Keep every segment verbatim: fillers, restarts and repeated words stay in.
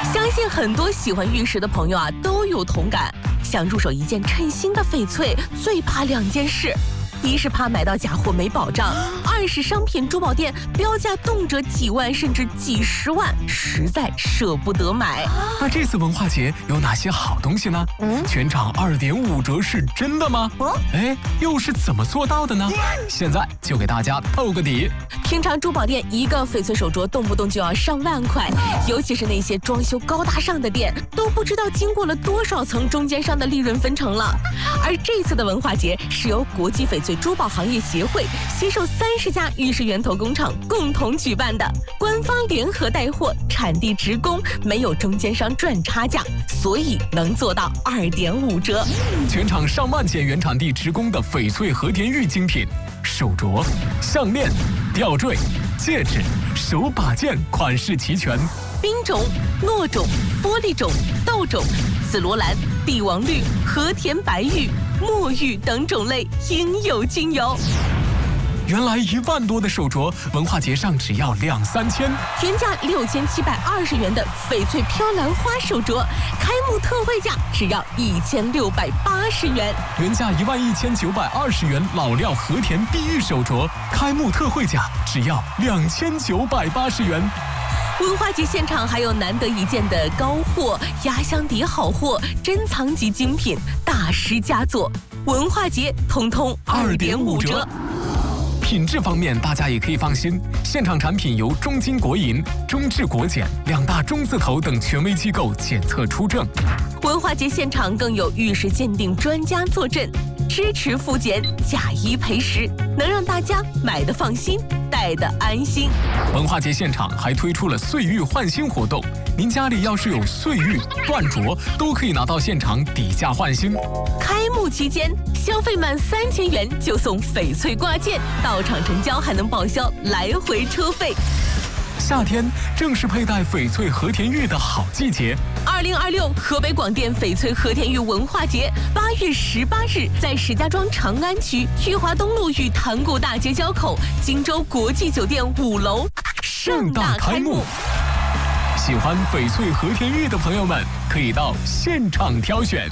相信很多喜欢玉石的朋友啊都有同感。想入手一件称心的翡翠，最怕两件事。一是怕买到假货没保障，二是商品珠宝店标价动辄几万甚至几十万，实在舍不得买。 那这次文化节有哪些好东西呢？嗯，全场二点五折是真的吗？哦，哎，又是怎么做到的呢？现在就给大家透个底。 平常珠宝店一个翡翠手镯动不动就要上万块，尤其是那些装修高大上的店，都不知道经过了多少层中间商的利润分成了。而这次的文化节是由国际翡翠珠宝行业协会携手三十家玉石源头工厂共同举办的，官方联合带货，产地直供，没有中间商赚差价，所以能做到二点五折。 全场上万件原产地直供的翡翠和田玉精品，手镯、项链、吊坠、戒指、手把件款式齐全， 冰种、糯种、玻璃种、豆种、紫罗兰、帝王绿、和田白玉、墨玉等种类应有尽有。 原来一万多的手镯，文化节上只要两三千。 原价六千七百二十元的翡翠飘兰花手镯，开幕特惠价只要一千六百八十元。 原价一万一千九百二十元老料和田碧玉手镯，开幕特惠价只要两千九百八十元。 文化节现场还有难得一见的高货、压箱底好货、珍藏级精品、大师佳作，文化节通通二点五折。 品质方面，大家也可以放心，现场产品由中金国银、中智国检两大中字头等权威机构检测出证。 文化节现场更有玉石鉴定专家坐镇，支持复检、假一赔十，能让大家买得放心，戴得安心。 文化节现场还推出了岁玉换新活动，您家里要是有岁玉、断镯，都可以拿到现场底价换新。 开幕期间，消费满三千元就送翡翠挂件，到场成交还能报销来回车费。 夏天正是佩戴翡翠和田玉的好季节。 二零二六河北广电翡翠和田玉文化节八月十八日在石家庄长安区裕华东路与塘沽大街交口荆州国际酒店五楼盛大开幕。 喜欢翡翠和田玉的朋友们，可以到现场挑选。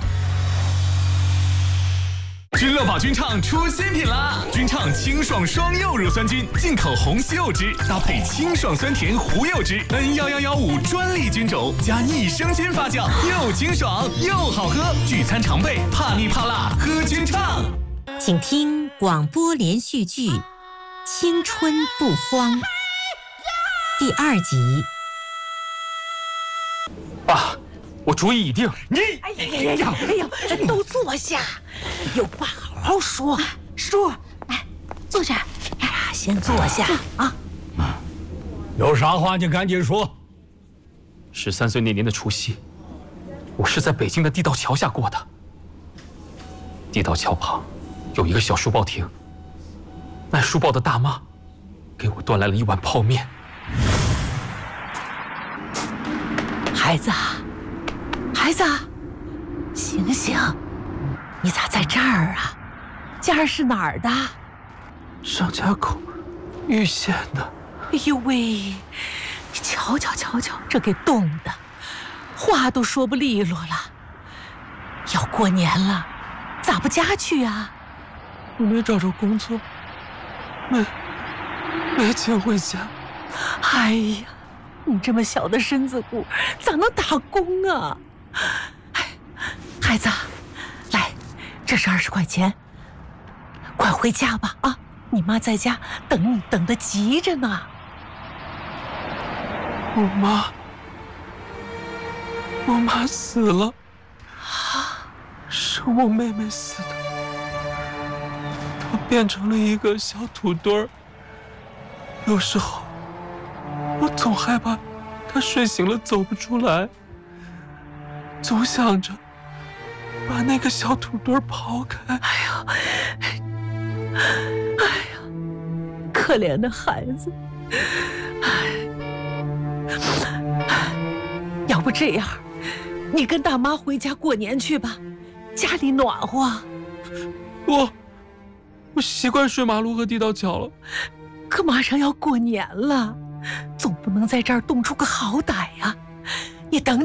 君乐宝君畅出新品啦！君畅清爽双柚乳酸菌，进口红西柚汁搭配清爽酸甜胡柚汁 N 一一一五专利菌种加益生菌发酵，又清爽又好喝。聚餐常备，怕腻怕辣喝君畅。 请听广播连续剧《青春不慌》第二集。 爸，我主意已定。 你，哎呀呀呀呀！哎呀，都坐下，有话好好说。说，来，坐这儿。哎呀，先坐下啊。 有啥话你赶紧说。 十三岁那年的除夕，我是在北京的地道桥下过的。地道桥旁有一个小书报亭，卖书报的大妈给我端来了一碗泡面。 孩子啊，孩子，醒醒！你咋在这儿啊？家是哪儿的？ 张家口玉县的。 哎呦喂，你瞧瞧瞧瞧，这给冻的，话都说不利落了。要过年了，咋不家去啊？ 我没找着工作，没没钱回家。 哎呀，你这么小的身子骨，咋能打工啊？哎，孩子，来，这是二十块钱，快回家吧啊！你妈在家等你，等得急着呢。 我妈，我妈死了， 啊， 是我妹妹死的，她变成了一个小土堆儿。有时候，我总害怕她睡醒了走不出来，总想着把那个小土堆儿刨开。 哎呀，哎呀，可怜的孩子。要不这样，你跟大妈回家过年去吧，家里暖和。 我我习惯睡马路和地道桥了， 可马上要过年了，总不能在这儿冻出个好歹呀。你等